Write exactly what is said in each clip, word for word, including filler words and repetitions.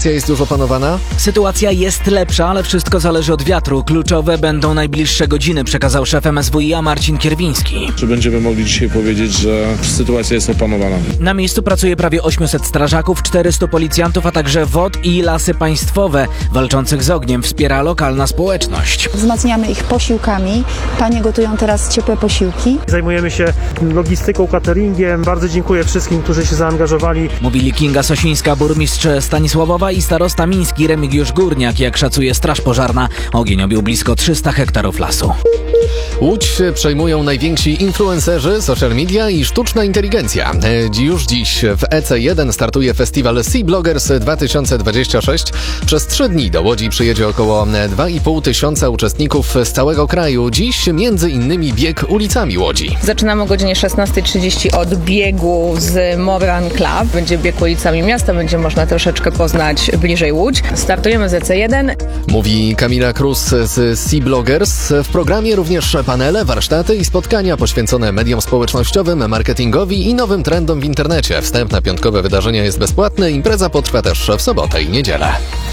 sytuacja jest już opanowana? Sytuacja jest lepsza, ale wszystko zależy od wiatru. Kluczowe będą najbliższe godziny, przekazał szef M S W i A Marcin Kierwiński. Czy będziemy mogli dzisiaj powiedzieć, że sytuacja jest opanowana? Na miejscu pracuje prawie osiemset strażaków, czterystu policjantów, a także W O D i Lasy Państwowe. Walczących z ogniem wspiera lokalna społeczność. Wzmacniamy ich posiłkami. Panie gotują teraz ciepłe posiłki. Zajmujemy się logistyką, cateringiem. Bardzo dziękuję wszystkim, którzy się zaangażowali. Mówili Kinga Sosińska, burmistrz Stanisławowa i starosta miński Remigiusz Górniak. Jak szacuje straż pożarna, ogień objął blisko trzysta hektarów lasu. Łódź przejmują najwięksi influencerzy, social media i sztuczna inteligencja. Już dziś w E C jeden startuje festiwal Sea Bloggers dwa tysiące dwadzieścia sześć. Przez trzy dni do Łodzi przyjedzie około dwa i pół tysiąca uczestników z całego kraju. Dziś między innymi bieg ulicami Łodzi. Zaczynamy o godzinie szesnasta trzydzieści od biegu z Moran Club. Będzie bieg ulicami miasta, będzie można troszeczkę poznać bliżej Łódź. Startujemy z E C jeden. Mówi Kamila Krus z Sea Bloggers. W programie również panele, warsztaty i spotkania poświęcone mediom społecznościowym, marketingowi i nowym trendom w internecie. Wstęp na piątkowe wydarzenia jest bezpłatny. Impreza potrwa też w sobotę i niedzielę.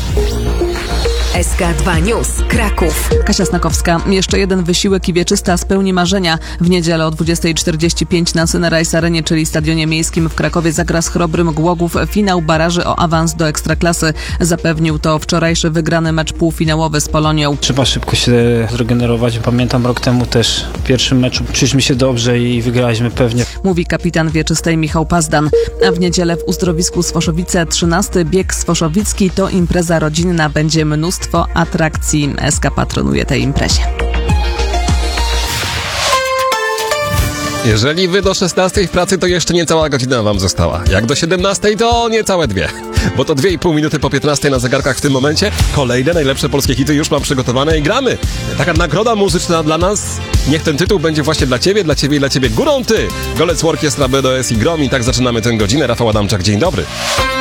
S K dwa News, Kraków. Kasia Snakowska. Jeszcze jeden wysiłek i wieczysta spełni marzenia. W niedzielę o dwudziesta czterdzieści pięć na Sunrise Arenie, czyli Stadionie Miejskim w Krakowie, zagra z Chrobrym Głogów finał baraży o awans do Ekstraklasy. Zapewnił to wczorajszy wygrany mecz półfinałowy z Polonią. Trzeba szybko się zregenerować. Pamiętam, rok temu też w pierwszym meczu czuliśmy się dobrze i wygraliśmy pewnie. Mówi kapitan wieczystej Michał Pazdan. A w niedzielę w uzdrowisku Sfoszowice trzynasty bieg sfoszowicki to impreza rodzinna. Będzie mnóstwo atrakcji. S K patronuje tej imprezie. Jeżeli wy do szesnastej w pracy, to jeszcze niecała godzina wam została. Jak do siedemnastej, to niecałe dwie. Bo to dwie i pół minuty po piętnastej na zegarkach w tym momencie. Kolejne najlepsze polskie hity już mam przygotowane i gramy. Taka nagroda muzyczna dla nas. Niech ten tytuł będzie właśnie dla ciebie, dla ciebie i dla ciebie. Górą ty! Golec Orkiestra B D S i Grom. I tak zaczynamy tę godzinę. Rafał Adamczak, dzień dobry.